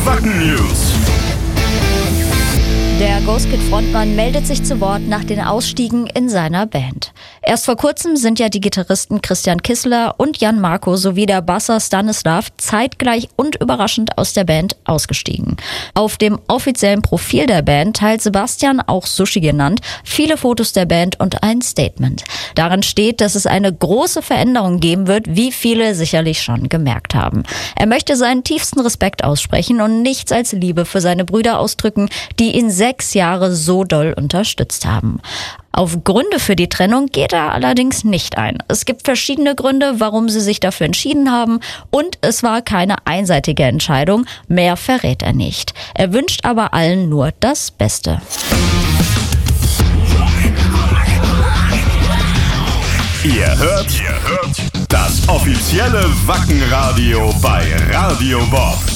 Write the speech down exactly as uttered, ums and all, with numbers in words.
Wacken News. Der Ghostkid-Frontmann meldet sich zu Wort nach den Ausstiegen in seiner Band. Erst vor kurzem sind ja die Gitarristen Christian Kissler und Jan Marco sowie der Basser Stanislav zeitgleich und überraschend aus der Band ausgestiegen. Auf dem offiziellen Profil der Band teilt Sebastian, auch Sushi genannt, viele Fotos der Band und ein Statement. Darin steht, dass es eine große Veränderung geben wird, wie viele sicherlich schon gemerkt haben. Er möchte seinen tiefsten Respekt aussprechen und nichts als Liebe für seine Brüder ausdrücken, die ihn sechs Jahre so doll unterstützt haben. Auf Gründe für die Trennung geht er allerdings nicht ein. Es gibt verschiedene Gründe, warum sie sich dafür entschieden haben, und es war keine einseitige Entscheidung. Mehr verrät er nicht. Er wünscht aber allen nur das Beste. Ihr hört, ihr hört das offizielle Wacken-Radio bei Radio Bob.